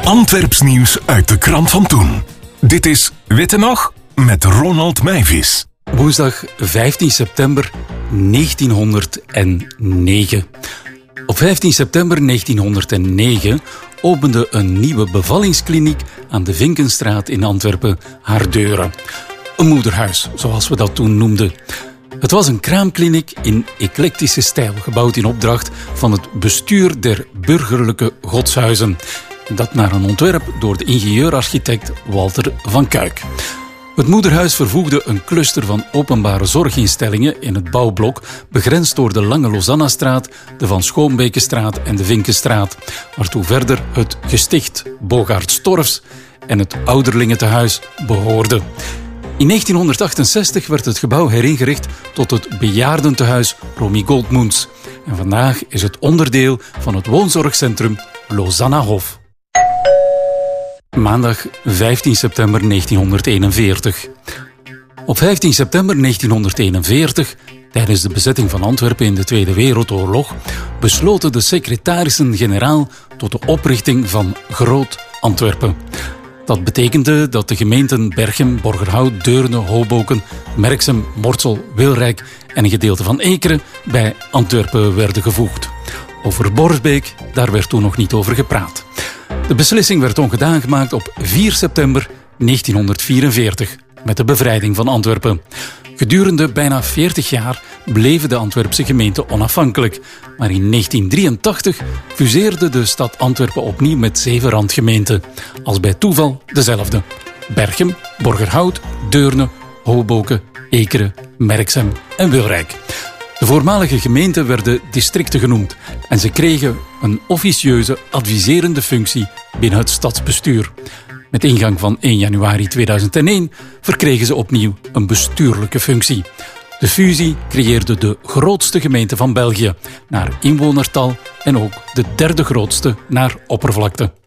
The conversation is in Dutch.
Antwerps nieuws uit de krant van toen. Dit is Witte Nog met Ronald Meijvis. Woensdag 15 september 1909. Op 15 september 1909 opende een nieuwe bevallingskliniek aan de Vinkenstraat in Antwerpen haar deuren. Een moederhuis, zoals we dat toen noemden. Het was een kraamkliniek in eclectische stijl, gebouwd in opdracht van het bestuur der burgerlijke godshuizen. Dat naar een ontwerp door de ingenieur-architect Walter van Kuik. Het moederhuis vervoegde een cluster van openbare zorginstellingen in het bouwblok, begrensd door de Lange Lozannastraat, de Van Schoonbekenstraat en de Vinkenstraat, waartoe verder het gesticht Bogaert-Storfs en het ouderlingentehuis behoorden. In 1968 werd het gebouw heringericht tot het bejaardentehuis Romy Goldmoens. En vandaag is het onderdeel van het woonzorgcentrum Lozanna-Hof. Maandag 15 september 1941. Op 15 september 1941, tijdens de bezetting van Antwerpen in de Tweede Wereldoorlog, besloten de secretarissen-generaal tot de oprichting van Groot Antwerpen. Dat betekende dat de gemeenten Berchem, Borgerhout, Deurne, Hoboken, Merksem, Mortsel, Wilrijk en een gedeelte van Ekeren bij Antwerpen werden gevoegd. Over Borsbeek, daar werd toen nog niet over gepraat. De beslissing werd ongedaan gemaakt op 4 september 1944 met de bevrijding van Antwerpen. Gedurende bijna 40 jaar bleven de Antwerpse gemeenten onafhankelijk. Maar in 1983 fuseerde de stad Antwerpen opnieuw met 7 randgemeenten. Als bij toeval dezelfde. Berchem, Borgerhout, Deurne, Hoboken, Ekeren, Merksem en Wilrijk. De voormalige gemeenten werden districten genoemd en ze kregen een officieuze adviserende functie binnen het stadsbestuur. Met ingang van 1 januari 2001 verkregen ze opnieuw een bestuurlijke functie. De fusie creëerde de grootste gemeente van België naar inwonertal en ook de 3e grootste naar oppervlakte.